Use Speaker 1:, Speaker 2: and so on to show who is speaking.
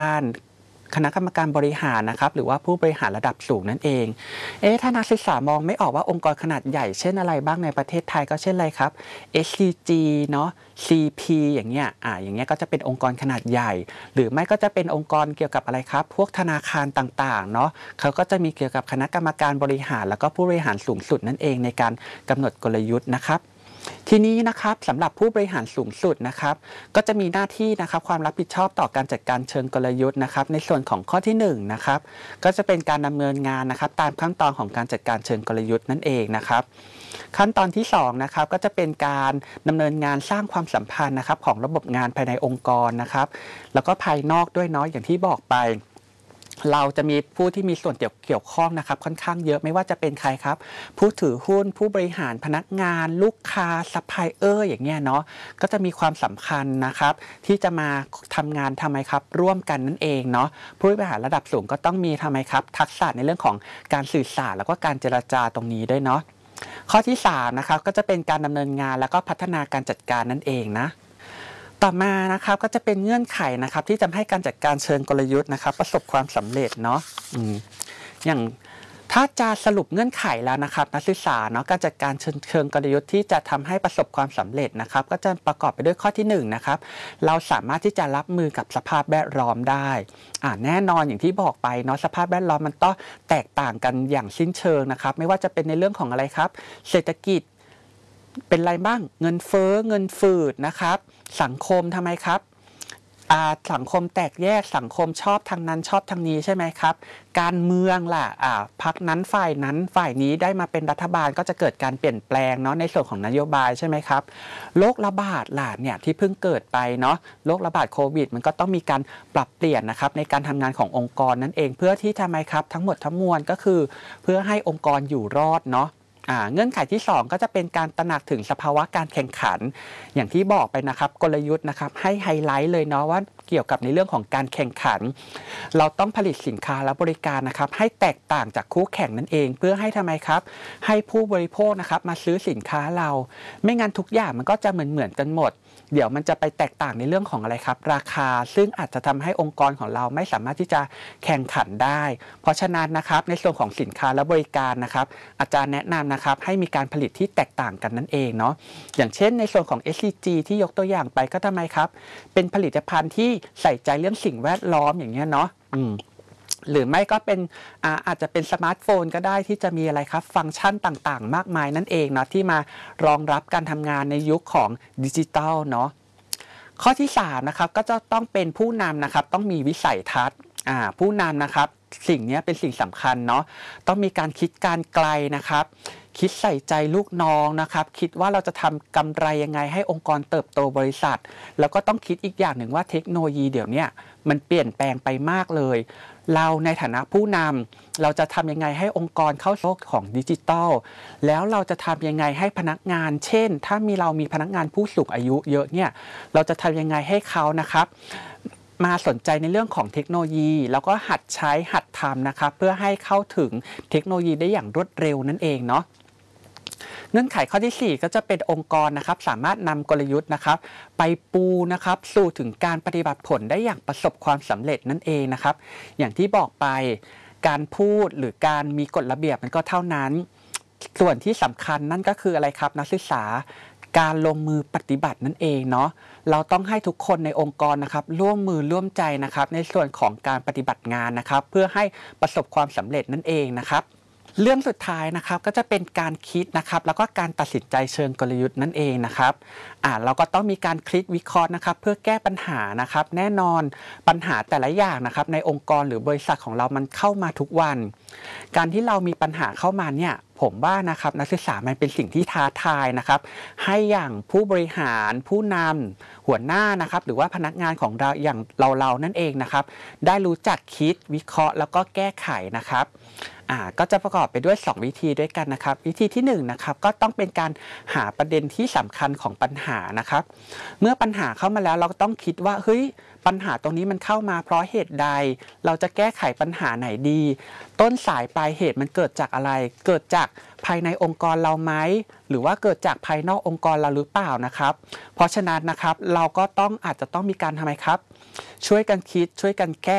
Speaker 1: การคณะกรรมการบริหารนะครับหรือว่าผู้บริหารระดับสูงนั่นเองถ้านักศึกษามองไม่ออกว่าองค์กรขนาดใหญ่เช่นอะไรบ้างในประเทศไทยก็เช่นอะไรครับ SCG เนาะ CP อย่างเงี้ยอย่างเงี้ยก็จะเป็นองค์กรขนาดใหญ่หรือไม่ก็จะเป็นองค์กรเกี่ยวกับอะไรครับพวกธนาคารต่างๆเนาะเขาก็จะมีเกี่ยวกับคณะกรรมการบริหารแล้วก็ผู้บริหารสูงสุดนั่นเองในการกำหนดกลยุทธ์นะครับทีนี้นะครับสำหรับผู้บริหารสูงสุดนะครับก็จะมีหน้าที่นะครับความรับผิดชอบต่อการจัดการเชิงกลยุทธ์นะครับในส่วนของข้อที่1นะครับก็จะเป็นการดำเนินงานนะครับตามขั้นตอนของการจัดการเชิงกลยุทธ์นั่นเองนะครับขั้นตอนที่2นะครับก็จะเป็นการดำเนินงานสร้างความสัมพันธ์นะครับของระบบงานภายในองค์กรนะครับแล้วก็ภายนอกด้วยเนาะอย่างที่บอกไปเราจะมีผู้ที่มีส่วนเกี่ยวข้องนะครับค่อนข้างเยอะไม่ว่าจะเป็นใครครับผู้ถือหุ้นผู้บริหารพนักงานลูกค้าซัพพลายเออร์อย่างเงี้ยเนาะก็จะมีความสำคัญนะครับที่จะมาทำงานทำไมครับร่วมกันนั่นเองเนาะผู้บริหารระดับสูงก็ต้องมีทำไมครับทักษะในเรื่องของการสื่อสารแล้วก็การเจรจาตรงนี้ด้วยเนาะข้อที่3นะครับก็จะเป็นการดำเนินงานแล้วก็พัฒนาการจัดการนั่นเองนะต่อมานะครับก็จะเป็นเงื่อนไขนะครับที่จะให้การจัดการเชิงกลยุทธ์นะครับประสบความสำเร็จเนาะอย่างถ้าจะสรุปเงื่อนไขแล้วนะครับนักศึกษาเนาะการจัดการเชิงกลยุทธ์ที่จะทำให้ประสบความสำเร็จนะครับก็จะประกอบไปด้วยข้อที่1นะครับเราสามารถที่จะรับมือกับสภาพแวดล้อมได้แน่นอนอย่างที่บอกไปเนาะสภาพแวดล้อมมันต้องแตกต่างกันอย่างสิ้นเชิงนะครับไม่ว่าจะเป็นในเรื่องของอะไรครับเศรษฐกิจเป็นไรบ้างเงินเฟ้อเงินฝืดนะครับสังคมทำไมครับสังคมแตกแยกสังคมชอบทางนั้นชอบทางนี้ใช่ไหมครับการเมืองล่ะพรรคนั้นฝ่ายนี้ได้มาเป็นรัฐบาลก็จะเกิดการเปลี่ยนแปลงเนาะในส่วนของนโยบายใช่ไหมครับโรคระบาดล่ะเนี่ยที่เพิ่งเกิดไปเนาะโรคระบาดโควิดมันก็ต้องมีการปรับเปลี่ยนนะครับในการทำงานขององค์กรนั่นเองเพื่อที่ทำไมครับทั้งหมดทั้งมวลก็คือเพื่อให้องค์กรอยู่รอดเนาะเงื่อนไขที่2ก็จะเป็นการตระหนักถึงสภาวะการแข่งขันอย่างที่บอกไปนะครับกลยุทธ์นะครับให้ไฮไลท์เลยเนาะว่าเกี่ยวกับในเรื่องของการแข่งขันเราต้องผลิตสินค้าและบริการนะครับให้แตกต่างจากคู่แข่งนั่นเองเพื่อให้ทำไมครับให้ผู้บริโภคนะครับมาซื้อสินค้าเราไม่งั้นทุกอย่างมันก็จะเหมือนกันหมดเดี๋ยวมันจะไปแตกต่างในเรื่องของอะไรครับราคาซึ่งอาจจะทำให้องค์กรของเราไม่สามารถที่จะแข่งขันได้เพราะฉะนั้นนะครับในส่วนของสินค้าและบริการนะครับอาจารย์แนะนำนะครับให้มีการผลิตที่แตกต่างกันนั่นเองเนาะอย่างเช่นในส่วนของ SCG ที่ยกตัวอย่างไปก็ทำไมครับเป็นผลิตภัณฑ์ที่ใส่ใจเรื่องสิ่งแวดล้อมอย่างเงี้ยเนาะหรือไม่ก็เป็นอาจจะเป็นสมาร์ทโฟนก็ได้ที่จะมีอะไรครับฟังก์ชันต่างๆมากมายนั่นเองเนาะที่มารองรับการทำงานในยุคของดิจิทัลเนาะข้อที่3นะครับก็จะต้องเป็นผู้นำนะครับต้องมีวิสัยทัศน์ผู้นำนะครับสิ่งนี้เป็นสิ่งสำคัญเนาะต้องมีการคิดการไกลนะครับคิดใส่ใจลูกน้องนะครับคิดว่าเราจะทำกำไรยังไงให้องค์กรเติบโตบริษัทแล้วก็ต้องคิดอีกอย่างหนึ่งว่าเทคโนโลยีเดี๋ยวนี้มันเปลี่ยนแปลงไปมากเลยเราในฐานะผู้นำเราจะทำยังไงให้องค์กรเข้าโลกของดิจิทัลแล้วเราจะทำยังไงให้พนักงานเช่นถ้าเรามีพนักงานผู้สูงอายุเยอะเนี่ยเราจะทำยังไงให้เขานะครับมาสนใจในเรื่องของเทคโนโลยีแล้วก็หัดใช้หัดทำนะครับเพื่อให้เข้าถึงเทคโนโลยีได้อย่างรวดเร็วนั่นเองเนาะเงื่อนไขข้อที่4ก็จะเป็นองค์กรนะครับสามารถนำกลยุทธ์นะครับไปปูนะครับสู่ถึงการปฏิบัติผลได้อย่างประสบความสำเร็จนั่นเองนะครับอย่างที่บอกไปการพูดหรือการมีกฎระเบียบมันก็เท่านั้นส่วนที่สำคัญนั่นก็คืออะไรครับนักศึกษาการลงมือปฏิบัตินั่นเองเนาะเราต้องให้ทุกคนในองค์กรนะครับร่วมมือร่วมใจนะครับในส่วนของการปฏิบัติงานนะครับเพื่อให้ประสบความสำเร็จนั่นเองนะครับเรื่องสุดท้ายนะครับก็จะเป็นการคิดนะครับแล้วก็การตัดสินใจเชิงกลยุทธ์นั่นเองนะครับเราก็ต้องมีการคิดวิเคราะห์นะครับเพื่อแก้ปัญหานะครับแน่นอนปัญหาแต่ละอย่างนะครับในองค์กรหรือบริษัทของเรามันเข้ามาทุกวันการที่เรามีปัญหาเข้ามาเนี่ยผมว่านะครับนักศึกษามันเป็นสิ่งที่ท้าทายนะครับให้อย่างผู้บริหารผู้นำหัวหน้านะครับหรือว่าพนักงานของเราอย่างเรานั่นเองนะครับได้รู้จักคิดวิเคราะห์แล้วก็แก้ไขนะครับก็จะประกอบไปด้วย2วิธีด้วยกันนะครับวิธีที่1นะครับก็ต้องเป็นการหาประเด็นที่สำคัญของปัญหานะครับเมื่อปัญหาเข้ามาแล้วเราก็ต้องคิดว่าเฮ้ยปัญหาตรงนี้มันเข้ามาเพราะเหตุใดเราจะแก้ไขปัญหาไหนดีต้นสายปลายเหตุมันเกิดจากอะไรเกิดจากภายในองค์กรเราไหมหรือว่าเกิดจากภายนอกองค์กรเราหรือเปล่านะครับเพราะฉะนั้นนะครับเราก็อาจจะต้องมีการทำไมครับช่วยกันคิดช่วยกันแก้